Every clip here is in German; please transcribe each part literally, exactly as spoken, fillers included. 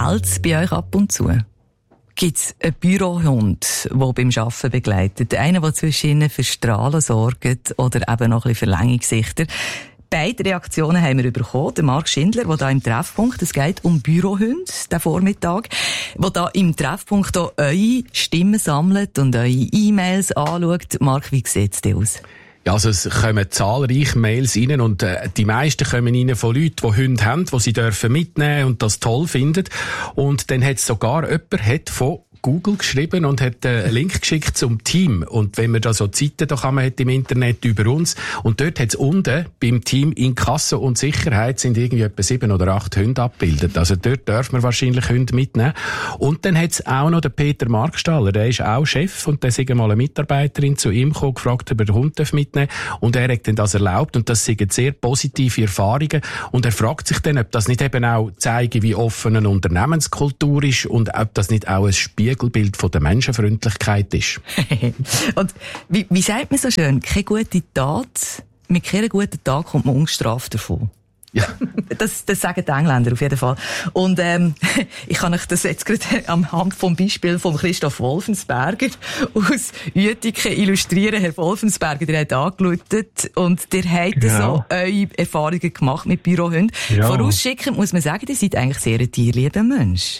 Bellt es bei euch ab und zu? Gibt es einen Bürohund, der beim Arbeiten begleitet? Einen, der zwischen ihnen für Strahlen sorgt oder eben noch ein bisschen für Längegesichter? Beide Reaktionen haben wir bekommen. Der Marc Schindler, der da im Treffpunkt, es geht um Bürohunde, den Vormittag, der da im Treffpunkt auch eure Stimmen sammelt und eure E-Mails anschaut. Marc, wie sieht es denn aus? Ja, also es kommen zahlreiche Mails rein und äh, die meisten kommen rein von Leuten, die Hunde haben, die sie dürfen mitnehmen und das toll finden. Und dann hat es sogar jemand hat von Google geschrieben und hat einen Link geschickt zum Team. Und wenn man da so Seiten da kann man hat im Internet über uns. Und dort hat es unten beim Team Inkasso und Sicherheit sind irgendwie etwa sieben oder acht Hunde abgebildet. Also dort darf man wahrscheinlich Hunde mitnehmen. Und dann hat es auch noch den Peter Markstaller, der ist auch Chef und der ist mal eine Mitarbeiterin zu ihm gekommen, gefragt, ob er den Hund mitnehmen darf. Und er hat dann das erlaubt und das sind sehr positive Erfahrungen. Und er fragt sich dann, ob das nicht eben auch zeigen, wie offen eine Unternehmenskultur ist und ob das nicht auch ein Spiel Bild von der Menschenfreundlichkeit ist. Und wie, wie sagt man so schön? Keine gute Tat, mit keiner guten Tat kommt man ungestraft davon. Ja. Das, das sagen die Engländer auf jeden Fall. Und ähm, ich kann euch das jetzt gerade am Hand vom Beispiel von Christoph Wolfensberger aus Uetiken illustrieren. Herr Wolfensberger, der hat angeläutet und der hat ja. so eure Erfahrungen gemacht mit Bürohunden. Ja. Vorausschickend muss man sagen, ihr seid eigentlich sehr ein tierlieber Mensch.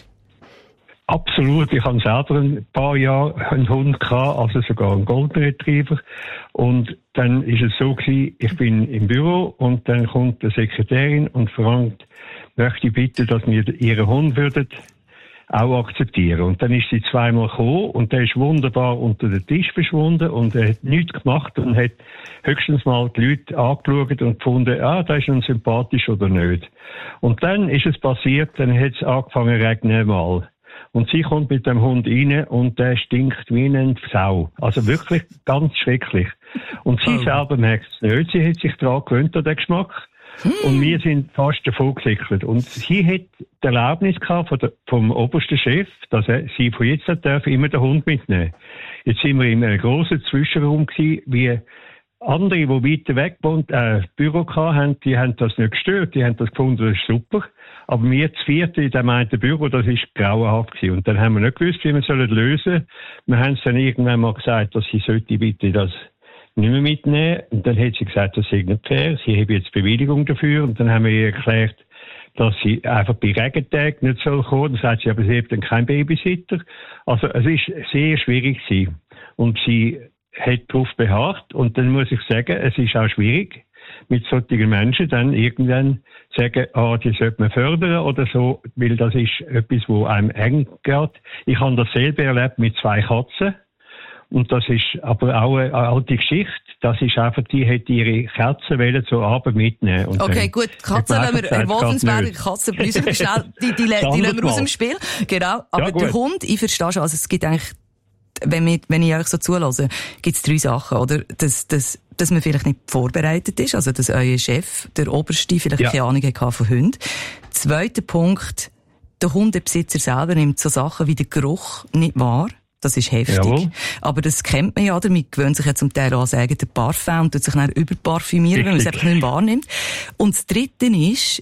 Absolut. Ich habe selber ein paar Jahre einen Hund gehabt, also sogar einen Golden Retriever. Und dann ist es so gewesen, ich bin im Büro und dann kommt die Sekretärin und fragt, möchte ich bitte, dass wir ihren Hund würden auch akzeptieren. Und dann ist sie zweimal gekommen und der ist wunderbar unter den Tisch verschwunden und er hat nichts gemacht und hat höchstens mal die Leute angeschaut und gefunden, ah, da ist nun sympathisch oder nicht. Und dann ist es passiert, dann hat es angefangen zu regnen mal. Und sie kommt mit dem Hund rein und der stinkt wie eine Sau. Also wirklich ganz schrecklich. Und sie oh. selber merkt es nicht. Sie hat sich daran gewöhnt, an den Geschmack. Hm. Und wir sind fast davon gesickert. Und sie hat die Erlaubnis gehabt von der, vom obersten Chef, dass er, sie von jetzt an darf immer den Hund mitnehmen. Jetzt sind wir in einem grossen Zwischenraum gewesen, wie andere, die weiter weg wohnt, äh, Büro hatten, die haben das nicht gestört. Die haben das gefunden, das ist super. Aber wir zu viert in dem einen Büro, das war grauenhaft gewesen. Und dann haben wir nicht gewusst, wie wir es lösen sollen. Wir haben es dann irgendwann mal gesagt, dass sie sollte bitte das nicht mehr mitnehmen. Und dann hat sie gesagt, das sei nicht fair. Sie haben jetzt Bewilligung dafür. Und dann haben wir ihr erklärt, dass sie einfach bei Regentagen nicht soll kommen. Dann sagt sie, aber sie hat dann keinen Babysitter. Also es ist sehr schwierig gewesen. Und sie hat darauf beharrt. Und dann muss ich sagen, es ist auch schwierig, mit solchen Menschen dann irgendwann sagen, ah, die sollte man fördern oder so, weil das ist etwas, wo einem eng geht. Ich habe das selber erlebt mit zwei Katzen und das ist aber auch eine alte Geschichte. Das ist einfach, die hätte ihre Katzen wollen zur Arbeit mitnehmen. Und okay, gut, Katzen lassen wir, Herr Wolfensberger, Katzen bei uns schnell, die, die, die, die lassen wir aus dem Spiel. Genau, aber ja, der Hund, ich verstehe schon, also es gibt eigentlich, wenn, wir, wenn ich euch so zulasse, gibt es drei Sachen, oder? Das, das, dass man vielleicht nicht vorbereitet ist, also dass euer Chef, der Oberste, vielleicht ja. keine Ahnung hatte von Hunden. Zweiter Punkt, der Hundebesitzer selber nimmt so Sachen wie den Geruch nicht wahr. Das ist heftig. Jawohl. Aber das kennt man ja, damit gewöhnt sich ja zum Teil an das eigene Parfum und tut sich dann überparfümieren, wenn man es einfach nicht mehr wahrnimmt. Und das Dritte ist,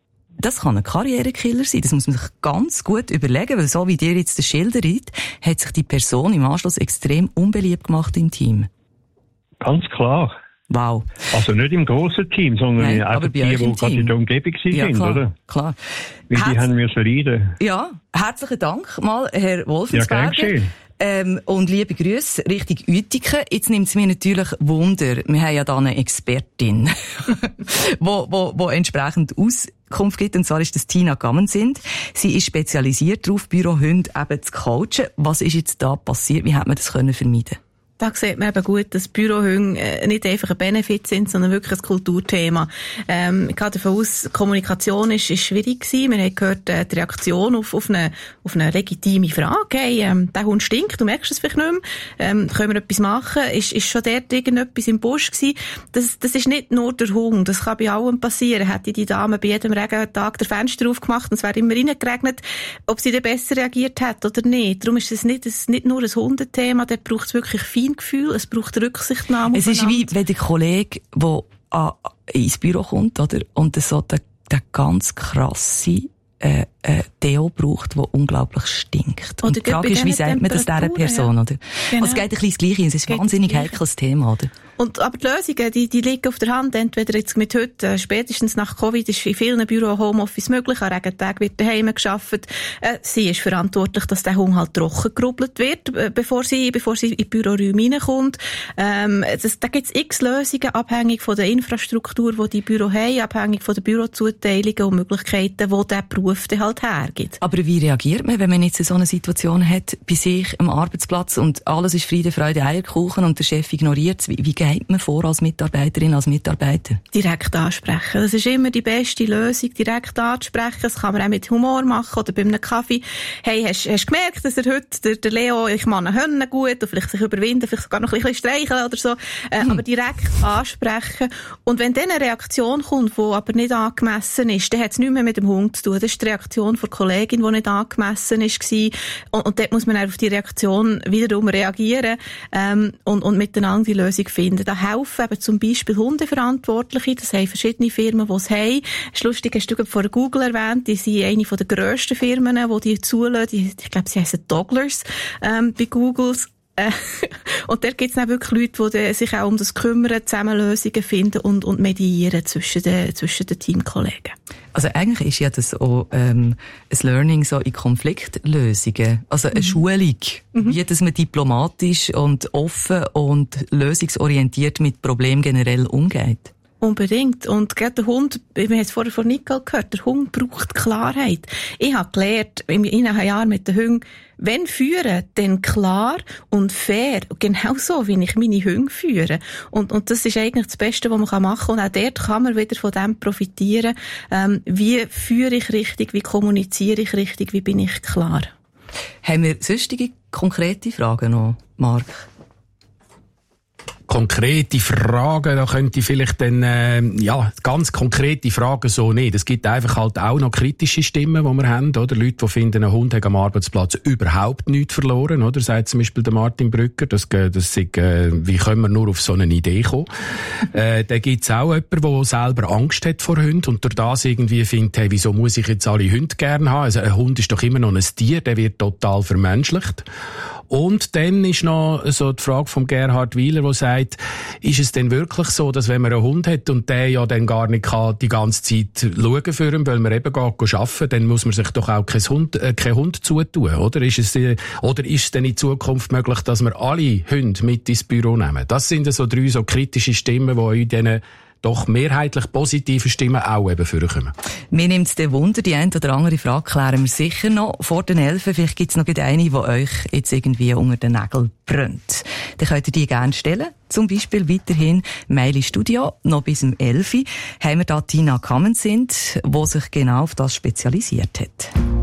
das kann ein Karrierekiller sein. Das muss man sich ganz gut überlegen, weil so wie dir jetzt das schildert, hat sich die Person im Anschluss extrem unbeliebt gemacht im Team. Ganz klar. Wow. Also nicht im grossen Team, sondern Nein, einfach die, die gerade in der Umgebung sind, ja, klar, oder? Klar. Weil die haben wir so leiden. Ja, herzlichen Dank mal, Herr Wolfensberger. Ja, gern ähm, und liebe Grüße Richtung Uetiken. Jetzt nimmt es mir natürlich Wunder. Wir haben ja da eine Expertin, wo, wo, wo entsprechend Auskunft gibt, und zwar ist das Tina Gammensind. Sie ist spezialisiert darauf, Bürohunde eben zu coachen. Was ist jetzt da passiert? Wie hat man das können vermeiden? Da sieht man eben gut, dass Bürohunde nicht einfach ein Benefit sind, sondern wirklich ein Kulturthema. Ähm, ich gehe davon aus, Kommunikation ist, ist schwierig gewesen. Wir haben gehört, äh, die Reaktion auf, auf, eine, auf eine legitime Frage. Hey, ähm, der Hund stinkt, du merkst es vielleicht nicht mehr. Ähm, können wir etwas machen? Ist, ist schon dort irgendetwas im Busch gewesen? Das, das ist nicht nur der Hund. Das kann bei allem passieren. Hätte die Dame bei jedem Regentag das Fenster aufgemacht und es wäre immer reingeregnet, ob sie dann besser reagiert hat oder nicht. Darum ist es nicht, es nicht nur ein Hundethema, dort braucht es wirklich viel Gefühl, es braucht Rücksichtnahme. Es ist wie wenn der Kollege, der an, ins Büro kommt, oder? Und so der, der ganz krasse, äh, äh, Deo braucht, der unglaublich stinkt. Und die Frage ist, wie sagt man das dieser Person, ja. oder? Genau. Also es geht ein bisschen das Gleiche, es ist ein wahnsinnig heikles Thema, oder? Und, aber die Lösungen, die, die liegen auf der Hand. Entweder jetzt mit heute, spätestens nach Covid, ist in vielen Büros Homeoffice möglich. An Regentagen wird daheim gearbeitet. Äh, sie ist verantwortlich, dass der Hund halt trocken gerubbelt wird, äh, bevor sie, bevor sie in die Büroräume reinkommt. Ähm, das, da gibt's x Lösungen, abhängig von der Infrastruktur, die die Büro haben, abhängig von den Bürozuteilungen und Möglichkeiten, die der Beruf dann halt hergibt. Aber wie reagiert man, wenn man jetzt so eine Situation hat, bei sich am Arbeitsplatz und alles ist Friede, Freude, Eierkuchen und der Chef ignoriert es? Wie, wie geht man vor als Mitarbeiterin, als Mitarbeiter? Direkt ansprechen. Das ist immer die beste Lösung, direkt ansprechen. Das kann man auch mit Humor machen oder bei einem Kaffee. Hey, hast du gemerkt, dass er heute, der, der Leo, ich meine, Hönne gut, und vielleicht sich überwinden, vielleicht sogar noch ein bisschen streicheln oder so. Äh, hm. Aber direkt ansprechen. Und wenn dann eine Reaktion kommt, die aber nicht angemessen ist, dann hat es nichts mehr mit dem Hund zu tun. Das ist die Reaktion von der Kollegin, die nicht angemessen war. Und, und dort muss man auf die Reaktion wiederum reagieren ähm, und, und miteinander die Lösung finden. Da helfen eben zum Beispiel Hundeverantwortliche, das haben verschiedene Firmen, die es haben. Das ist lustig, hast du vorhin Google erwähnt, die sind eine der grössten Firmen, die die zulassen. Die, ich glaube, sie heissen Dogglers ähm, bei Google. Und dort gibt es dann wirklich Leute, die sich auch um das kümmern, zusammen Lösungen finden und, und mediieren zwischen den, zwischen den Teamkollegen. Also eigentlich ist ja das auch ähm, ein Learning so in Konfliktlösungen, also eine mhm. Schulung, mhm. wie dass man diplomatisch und offen und lösungsorientiert mit Problemen generell umgeht. Unbedingt. Und gerade der Hund, wir haben es vorher von Nicole gehört, der Hund braucht Klarheit. Ich habe gelernt, in einem Jahr mit den Hunden, wenn führen, dann klar und fair. Genau so, wie ich meine Hunde führe. Und, und das ist eigentlich das Beste, was man machen kann. Und auch dort kann man wieder von dem profitieren. Ähm, wie führe ich richtig, wie kommuniziere ich richtig, wie bin ich klar? Haben wir sonstige konkrete Fragen noch, Marc? Konkrete Fragen, da könnte ich vielleicht dann, äh, ja, ganz konkrete Fragen so nicht. Es gibt einfach halt auch noch kritische Stimmen, die wir haben, oder? Leute, die finden, ein Hund hat am Arbeitsplatz überhaupt nichts verloren, oder? Sagt zum Beispiel der Martin Brücker, das, das ist, äh, wie können wir nur auf so eine Idee kommen? äh, da gibt's auch jemanden, der selber Angst hat vor Hunden und durch das irgendwie findet, hey, wieso muss ich jetzt alle Hunde gerne haben? Also ein Hund ist doch immer noch ein Tier, der wird total vermenschlicht. Und dann ist noch so die Frage von Gerhard Wieler, der sagt, ist es denn wirklich so, dass wenn man einen Hund hat und der ja dann gar nicht kann die ganze Zeit schauen für ihn, weil man eben geht arbeiten, dann muss man sich doch auch kein Hund, äh, kein Hund zutun, oder? Ist es, äh, oder ist es denn in Zukunft möglich, dass wir alle Hunde mit ins Büro nehmen? Das sind so drei so kritische Stimmen, die in diesen doch mehrheitlich positive Stimmen auch eben vorkommen. Mir nimmt es den Wunder, die eine oder andere Frage klären wir sicher noch vor den Elfen. Vielleicht gibt es noch eine, die euch jetzt irgendwie unter den Nägeln brennt. Dann könnt ihr die gerne stellen. Zum Beispiel weiterhin Mail Studio, noch bis um elf haben wir da Tina Kammensind, die sich genau auf das spezialisiert hat.